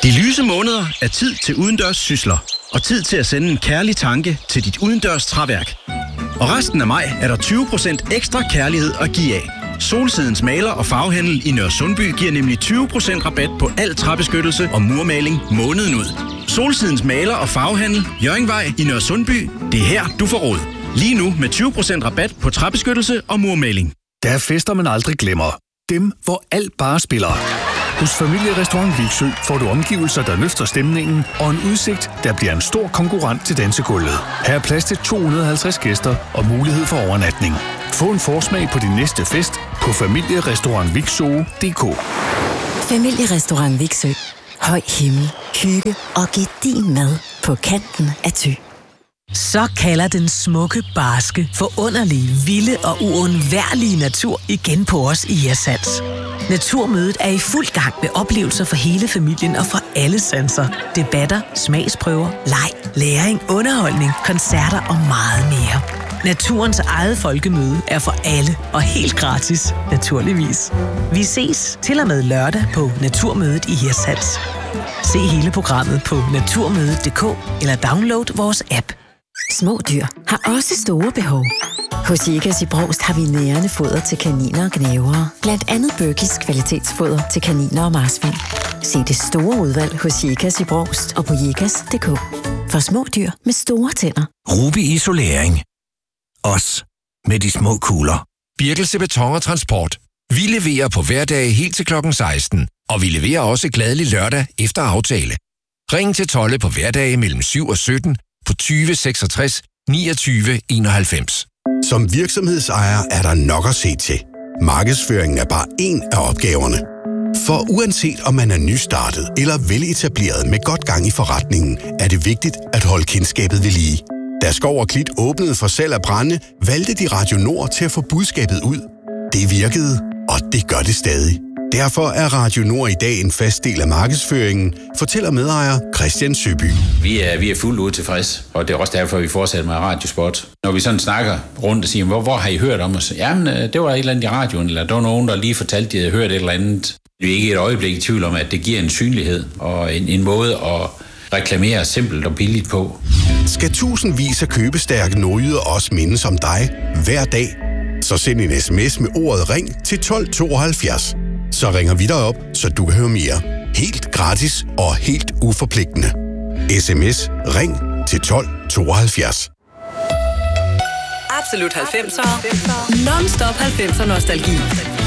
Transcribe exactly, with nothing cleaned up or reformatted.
De lyse måneder er tid til udendørs sysler, og tid til at sende en kærlig tanke til dit udendørs træværk. Og resten af maj er der tyve procent ekstra kærlighed at give af. Solsidens maler og farvehandel i Nørresundby giver nemlig tyve procent rabat på al træbeskyttelse og murmaling måneden ud. Solsidens maler og farvehandel, Hjørringvej i Nørresundby. Det er her, du får råd. Lige nu med tyve procent rabat på træbeskyttelse og murmaling. Der er fester, man aldrig glemmer. Dem, hvor alt bare spiller. Hos Familierestaurant Viksø får du omgivelser, der løfter stemningen, og en udsigt, der bliver en stor konkurrent til dansegulvet. Her er plads til to hundrede og halvtreds gæster og mulighed for overnatning. Få en forsmag på din næste fest på familierestaurant viksø punktum d k. Familierestaurant Viksø. Høj himmel, hygge og gedigen mad på kanten af Thy. Så kalder den smukke, barske, forunderlige, vilde og uundværlige natur igen på os i Hirsals. Naturmødet er i fuld gang med oplevelser for hele familien og for alle sanser. Debatter, smagsprøver, leg, læring, underholdning, koncerter og meget mere. Naturens eget folkemøde er for alle og helt gratis, naturligvis. Vi ses til og med lørdag på Naturmødet i Hirsals. Se hele programmet på naturmødet punktum d k eller download vores app. Små dyr har også store behov. Hos Jekas i Brovst har vi nærende foder til kaniner og gnavere. Blandt andet Berkis kvalitetsfoder til kaniner og marsvin. Se det store udvalg hos Jekas i Brovst og på jekas punktum d k. For små dyr med store tænder. Ruby Isolering. Os med de små kugler. Birkelse Beton og Transport. Vi leverer på hverdage helt til klokken seksten, og vi leverer også gladelig lørdag efter aftale. Ring til Tolle på hverdage mellem syv og sytten på tyve seksogtres niogtyve enoghalvfems. Som virksomhedsejer er der nok at se til. Markedsføringen er bare en af opgaverne. For uanset om man er nystartet eller veletableret med godt gang i forretningen, er det vigtigt at holde kendskabet ved lige. Da Skov og Klit åbnede for salg af brænde, valgte de Radio Nord til at få budskabet ud. Det virkede, og det gør det stadig. Derfor er Radio Nord i dag en fast del af markedsføringen, fortæller medejer Christian Søby. Vi er, vi er fuldt ud tilfreds, og det er også derfor, vi fortsætter med radiospot. Når vi sådan snakker rundt og siger, hvor, hvor har I hørt om os? Jamen, det var et eller andet i radioen, eller der var nogen, der lige fortalte, at de havde hørt et eller andet. Vi er ikke et øjeblik i tvivl om, at det giver en synlighed og en, en måde at reklamere simpelt og billigt på. Skal tusindvis af købestærke nordjyder også mindes om dig hver dag? Så send en sms med ordet ring til tolv tooghalvfjerds. Så ringer vi dig op, så du kan høre mere. Helt gratis og helt uforpligtende. sms ring til tolv tooghalvfjerds. Absolut halvfemser. Non-stop halvfemser nostalgi.